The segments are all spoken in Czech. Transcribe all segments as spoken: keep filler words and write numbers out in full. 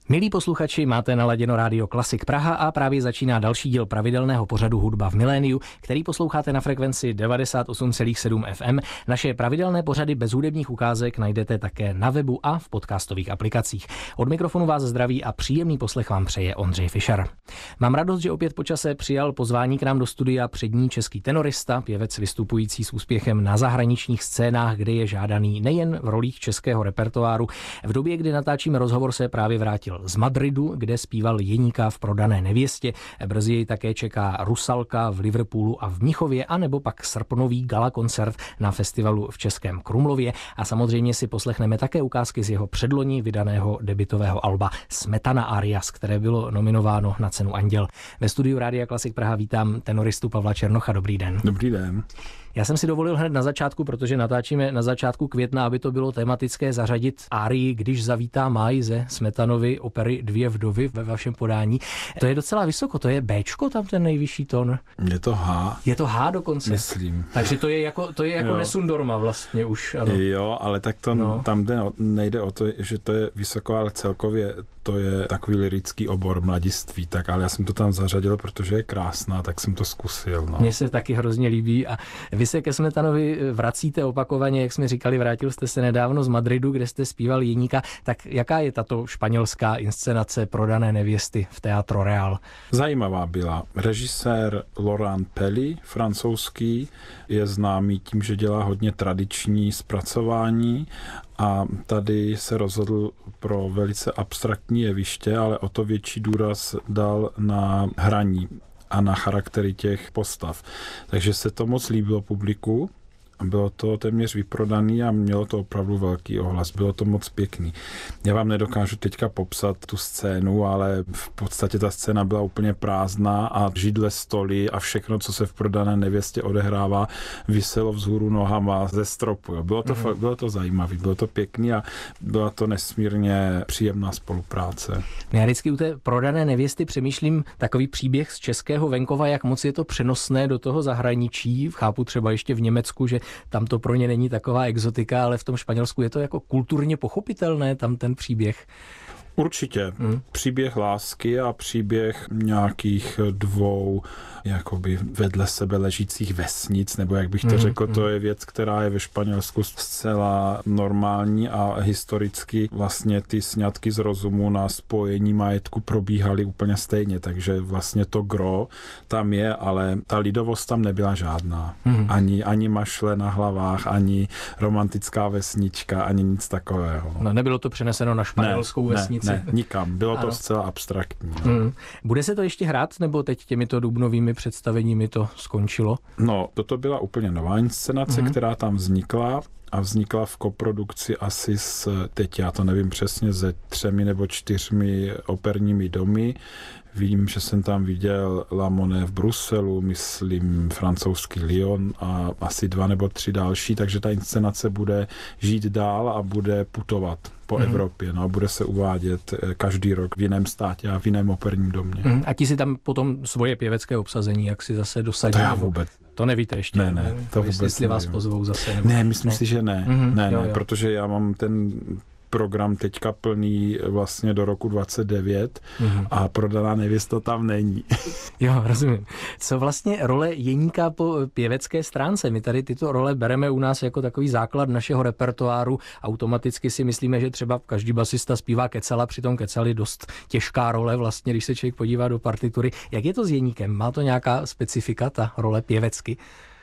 Milí posluchači, máte naladěno Rádio Klasik Praha a právě začíná další díl pravidelného pořadu Hudba v miléniu, který posloucháte na frekvenci devadesát osm celá sedm F M. Naše pravidelné pořady bez hudebních ukázek najdete také na webu a v podcastových aplikacích. Od mikrofonu vás zdraví a příjemný poslech vám přeje Ondřej Fischer. Mám radost, že opět po čase přijal pozvání k nám do studia přední český tenorista, pěvec vystupující s úspěchem na zahraničních scénách, kde je žádaný nejen v rolích českého repertoáru. V době, kdy natáčíme rozhovor, se právě vrátil z Madridu, kde zpíval Jeníka v Prodané nevěstě. Brzy jej také čeká Rusalka v Liverpoolu a v Mnichově, anebo pak srpnový gala koncert na festivalu v Českém Krumlově. A samozřejmě si poslechneme také ukázky z jeho předloni vydaného debutového alba Smetana Arias, které bylo nominováno na cenu Anděl. Ve studiu Rádia Klasik Praha vítám tenoristu Pavla Černocha. Dobrý den. Dobrý den. Já jsem si dovolil hned na začátku, protože natáčíme na začátku května, aby to bylo tematické, zařadit árii Když zavítá máj ze Smetanovy opery Dvě vdovy ve vašem podání. To je docela vysoko, to je Béčko, tam ten nejvyšší tón. Je to H. Je to H dokonce. Myslím. Takže to je jako, to je jako Nesundorma vlastně už. Ano. Jo, ale tak to no. tam jde, nejde o to, že to je vysoko, ale celkově to je takový lyrický obor mladiství, tak ale já jsem to tam zařadil, protože je krásná, tak jsem to zkusil. No. Mně se taky hrozně líbí a vy se ke Smetanovi vracíte opakovaně, jak jsme říkali, vrátil jste se nedávno z Madridu, kde jste zpíval Jeníka. Tak jaká je tato španělská inscenace Prodané nevěsty v Teatro Real? Zajímavá byla. Režisér Laurent Pelly, francouzský, je známý tím, že dělá hodně tradiční zpracování a tady se rozhodl pro velice abstraktní jeviště, ale o to větší důraz dal na hraní a na charaktery těch postav. Takže se to moc líbilo publiku. Bylo to téměř vyprodaný a mělo to opravdu velký ohlas. Bylo to moc pěkný. Já vám nedokážu teďka popsat tu scénu, ale v podstatě ta scéna byla úplně prázdná a židle, stoly a všechno, co se v Prodané nevěstě odehrává, viselo vzhůru nohama ze stropu. Bylo to, mm-hmm. bylo to zajímavé, bylo to pěkný a byla to nesmírně příjemná spolupráce. Já vždycky u té Prodané nevěsty přemýšlím takový příběh z českého venkova, jak moc je to přenosné do toho zahraničí. Chápu třeba ještě v Německu, že tam to pro ně není taková exotika, ale v tom Španělsku je to jako kulturně pochopitelné, tam ten příběh. Určitě. Hmm. Příběh lásky a příběh nějakých dvou jakoby vedle sebe ležících vesnic, nebo jak bych to hmm. řekl, to je věc, která je ve Španělsku zcela normální a historicky vlastně ty sňatky z rozumu na spojení majetku probíhaly úplně stejně, takže vlastně to gro tam je, ale ta lidovost tam nebyla žádná. Hmm. Ani, ani mašle na hlavách, ani romantická vesnička, ani nic takového. No, nebylo to přeneseno na španělskou ne, vesnici. Ne, nikam. Bylo ano. to zcela abstraktní. No. Hmm. Bude se to ještě hrát, nebo teď těmito dubnovými představeními to skončilo? No, toto byla úplně nová inscenace, hmm. která tam vznikla a vznikla v koprodukci asi s, teď já to nevím přesně, se třemi nebo čtyřmi operními domy. Vím, že jsem tam viděl La Monnaie v Bruselu, myslím francouzský Lyon a asi dva nebo tři další, takže ta inscenace bude žít dál a bude putovat po mm. Evropě. No, bude se uvádět každý rok v jiném státě a v jiném operním domě. Mm. A ti si tam potom svoje pěvecké obsazení, jak si zase dosadí? To já vůbec. To nevíte ještě? Ne, ne, to vůbec jestli vás pozvou zase? Nebo... Ne, myslím ne. si, že ne. Mm-hmm, ne, jo, ne, jo. protože já mám ten program teďka plný vlastně do roku dvacet devět mm-hmm. a Prodaná nevěsta tam není. Jo, rozumím. Co vlastně role Jeníka po pěvecké stránce? My tady tyto role bereme u nás jako takový základ našeho repertoáru. Automaticky si myslíme, že třeba každý basista zpívá kecala, přitom kecali dost těžká role vlastně, když se člověk podívá do partitury. Jak je to s Jeníkem? Má to nějaká specifika, ta role pěvecky?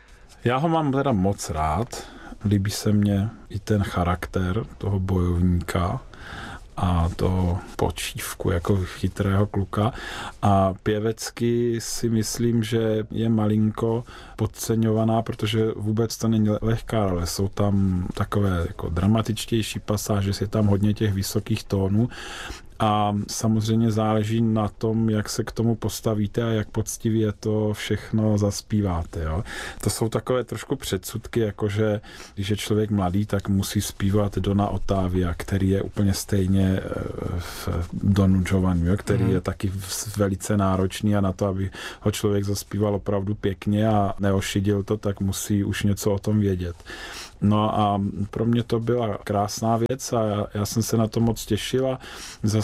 Já ho mám teda moc rád. Líbí se mně i ten charakter toho bojovníka a toho počívku jako chytrého kluka. A pěvecky si myslím, že je malinko podceňovaná, protože vůbec to není lehká role. Jsou tam takové jako dramatičtější pasáže, je tam hodně těch vysokých tónů. A samozřejmě záleží na tom, jak se k tomu postavíte a jak poctivě to všechno zaspíváte. Jo? To jsou takové trošku předsudky, jakože když je člověk mladý, tak musí zpívat Dona Ottavia, který je úplně stejně v Donu Giovanni, jo? Který mm. je taky velice náročný a na to, aby ho člověk zaspíval opravdu pěkně a neošidil to, tak musí už něco o tom vědět. No a pro mě to byla krásná věc a já jsem se na to moc těšil a zase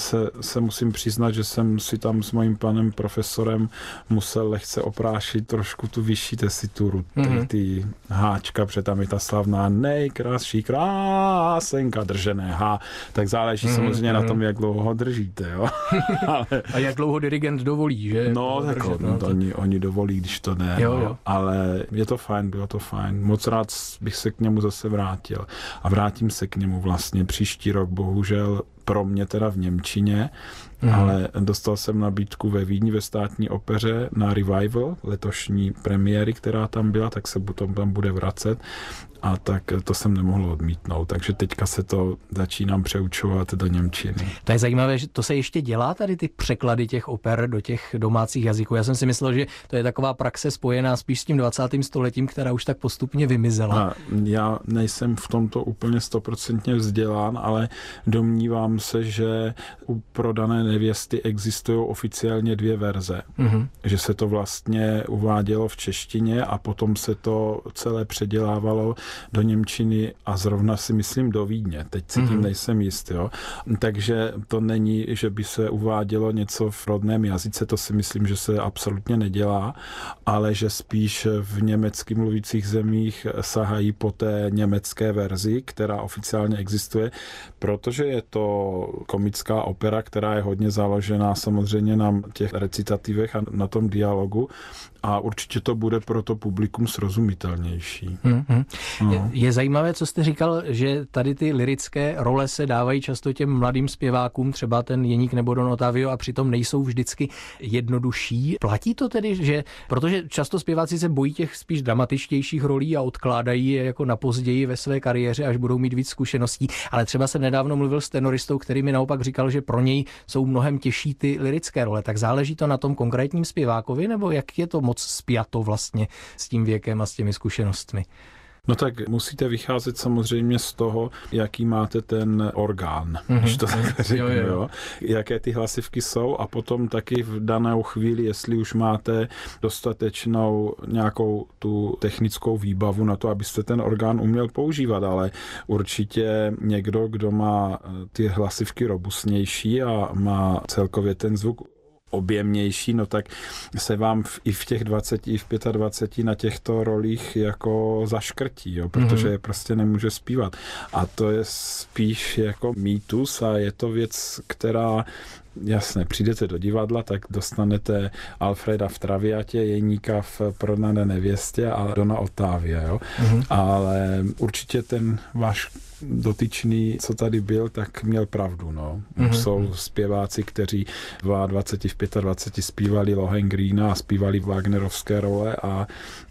zase se musím přiznat, že jsem si tam s mojím panem profesorem musel lehce oprášit trošku tu vyšší tesituru, mm-hmm. ty, ty háčka, protože tam je ta slavná nejkrásší krásenka držené H, tak záleží mm-hmm. samozřejmě na tom, jak dlouho ho držíte. Jo? Ale... A jak dlouho dirigent dovolí, že? No, tak držet, no, to... oni, oni dovolí, když to ne, jo, jo. Ale je to fajn, bylo to fajn. Moc rád bych se k němu zase vrátil. A vrátím se k němu vlastně příští rok, bohužel pro mě teda v němčině, mm. ale dostal jsem nabídku ve Vídni ve Státní opeře na revival letošní premiéry, která tam byla, tak se potom tam bude vracet a tak to jsem nemohl odmítnout, takže teďka se to začínám přeučovat do němčiny. To je zajímavé, že to se ještě dělá tady ty překlady těch oper do těch domácích jazyků. Já jsem si myslel, že to je taková praxe spojená spíš s tím dvacátým stoletím, která už tak postupně vymizela. A já nejsem v tomto úplně stoprocentně vzdělán, ale domnívám se, že u Prodané nevěsty existují oficiálně dvě verze. Mm-hmm. Že se to vlastně uvádělo v češtině a potom se to celé předělávalo do němčiny a zrovna si myslím do Vídně. Teď si tím mm-hmm. nejsem jist. Jo? Takže to není, že by se uvádělo něco v rodném jazyce, to si myslím, že se absolutně nedělá, ale že spíš v německy mluvících zemích sahají po té německé verzi, která oficiálně existuje, protože je to komická opera, která je hodně založená samozřejmě na těch recitativech a na tom dialogu a určitě to bude pro to publikum srozumitelnější. Mm-hmm. No. Je, je zajímavé, co jste říkal, že tady ty lyrické role se dávají často těm mladým zpěvákům, třeba ten Jeník nebo Don Ottavio, a přitom nejsou vždycky jednodušší. Platí to tedy, že protože často zpěváci se bojí těch spíš dramatičtějších rolí a odkládají je jako na později ve své kariéře, až budou mít víc zkušeností, ale třeba jsem nedávno mluvil s tenoristou, který mi naopak říkal, že pro něj jsou mnohem těžší ty lyrické role. Tak záleží to na tom konkrétním zpěvákovi, nebo jak je to moc spjato vlastně s tím věkem a s těmi zkušenostmi? No tak musíte vycházet samozřejmě z toho, jaký máte ten orgán, mm-hmm. když to takhle řeknu, jo, jo. Jo. Jaké ty hlasivky jsou a potom taky v danou chvíli, jestli už máte dostatečnou nějakou tu technickou výbavu na to, abyste ten orgán uměl používat, ale určitě někdo, kdo má ty hlasivky robustnější a má celkově ten zvuk objemnější, no tak se vám v, i v těch dvaceti, i v dvaceti pěti na těchto rolích jako zaškrtí, jo, protože je prostě nemůže zpívat. A to je spíš jako mýtus a je to věc, která jasně, přijdete do divadla, tak dostanete Alfreda v Traviatě, Jeníka v Prodané nevěstě a Dona Ottavia, jo. Mm-hmm. Ale určitě ten váš dotyčný, co tady byl, tak měl pravdu, no. Mm-hmm. Jsou zpěváci, kteří v dvaceti, v dvaceti pěti zpívali Lohengrina a zpívali Wagnerovské role a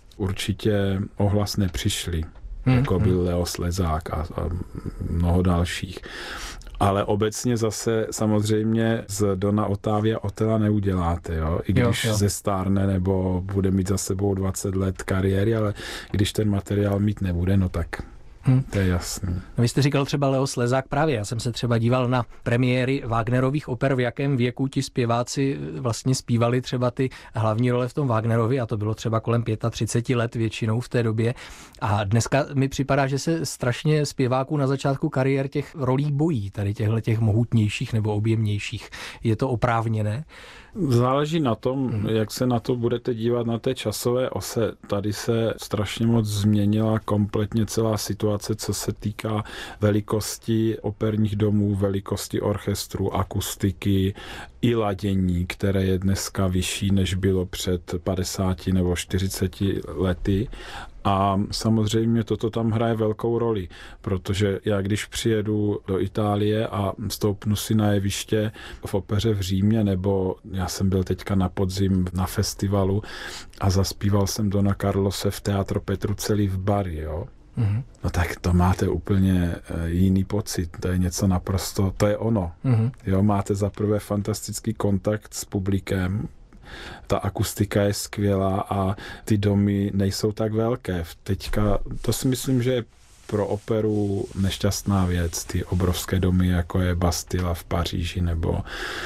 určitě ohlas nepřišli. Mm-hmm. Jako byl Leo Slezák a, a mnoho dalších. Ale obecně zase samozřejmě z Dona Ottavia Otela neuděláte, jo? I když jo, jo. zestárne nebo bude mít za sebou dvacet let kariéry, ale když ten materiál mít nebude, no tak Hmm. To je jasný. No, vy jste říkal třeba Leo Slezák právě. Já jsem se třeba díval na premiéry Wagnerových oper, v jakém věku ti zpěváci vlastně zpívali třeba ty hlavní role v tom Wagnerovi, a to bylo třeba kolem třicet pět let většinou v té době. A dneska mi připadá, že se strašně zpěváků na začátku kariér těch rolí bojí, tady těchto těch mohutnějších nebo objemnějších. Je to oprávněné? Záleží na tom, hmm. jak se na to budete dívat na té časové ose. Tady se strašně moc změnila kompletně celá situace, co se týká velikosti operních domů, velikosti orchestru, akustiky i ladění, které je dneska vyšší, než bylo před padesáti nebo čtyřiceti lety. A samozřejmě toto tam hraje velkou roli, protože já když přijedu do Itálie a stoupnu si na jeviště v opeře v Římě, nebo já jsem byl teďka na podzim na festivalu a zaspíval jsem Dona Carlose v Teatro Petrucelli v Bari, jo. Mm-hmm. No tak to máte úplně jiný pocit, to je něco naprosto, to je ono. Mm-hmm. Jo, máte zaprvé fantastický kontakt s publikem, ta akustika je skvělá a ty domy nejsou tak velké. Teďka, to si myslím, že je pro operu nešťastná věc, ty obrovské domy, jako je Bastilla v Paříži, nebo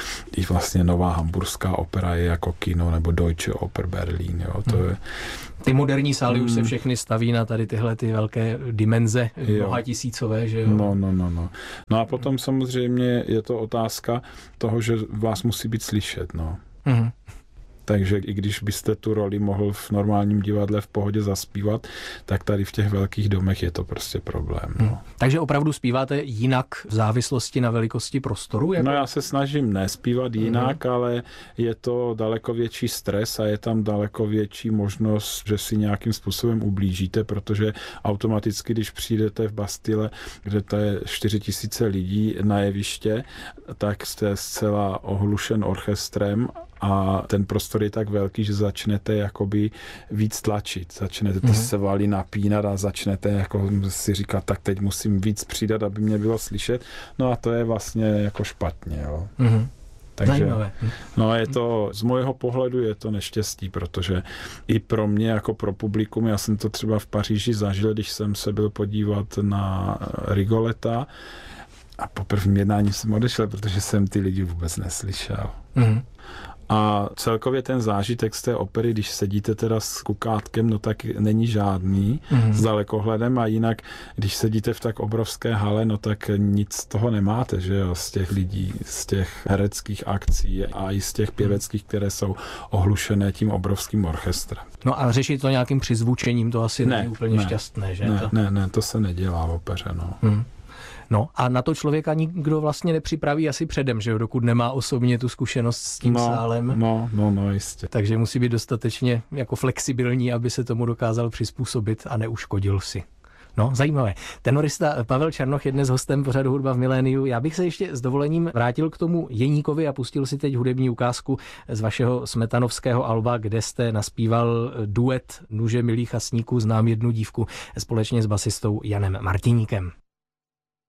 i vlastně nová hamburská opera je jako kino, nebo Deutsche Oper Berlin. Jo. To je, ty moderní sály hmm. už se všechny staví na tady tyhle ty velké dimenze, mnoha tisícové, že jo? No, no, no, no. No a potom samozřejmě je to otázka toho, že vás musí být slyšet, no. Hmm. Takže i když byste tu roli mohl v normálním divadle v pohodě zaspívat, tak tady v těch velkých domech je to prostě problém. No. Hmm. Takže opravdu zpíváte jinak v závislosti na velikosti prostoru? Jako? No já se snažím nespívat jinak, hmm. ale je to daleko větší stres a je tam daleko větší možnost, že si nějakým způsobem ublížíte, protože automaticky, když přijdete v Bastille, kde to je čtyři tisíce lidí na jeviště, tak jste zcela ohlušen orchestrem a ten prostor je tak velký, že začnete jakoby víc tlačit. Začnete ty mm-hmm. svaly napínat a začnete jako si říkat, tak teď musím víc přidat, aby mě bylo slyšet. No a to je vlastně jako špatně. Jo. Mm-hmm. Takže, zajímavé. No je to, z mojho pohledu je to neštěstí, protože i pro mě jako pro publikum, já jsem to třeba v Paříži zažil, když jsem se byl podívat na Rigoleta a po prvním jednání jsem odešel, protože jsem ty lidi vůbec neslyšel. Mm-hmm. A celkově ten zážitek z té opery, když sedíte teda s kukátkem, no tak není žádný mm-hmm. s dalekohledem a jinak, když sedíte v tak obrovské hale, no tak nic z toho nemáte, že jo, z těch lidí, z těch hereckých akcí a i z těch pěveckých, které jsou ohlušené tím obrovským orchestrem. No a řešit to nějakým přizvučením, to asi ne, není úplně ne, šťastné, že? Ne, to... ne, ne, to se nedělá v opeře, no. Mm. No a na to člověka nikdo vlastně nepřipraví asi předem, že jo, dokud nemá osobně tu zkušenost s tím no, sálem. No, no, no, jistě. Takže musí být dostatečně jako flexibilní, aby se tomu dokázal přizpůsobit a neuškodil si. No, zajímavé. Tenorista Pavel Černoch je dnes hostem pořadu Hudba v miléniu. Já bych se ještě s dovolením vrátil k tomu Jeníkovi a pustil si teď hudební ukázku z vašeho smetanovského alba, kde jste naspíval duet Nuže milých hasníků, znám jednu dívku společně s basistou Janem Martiníkem.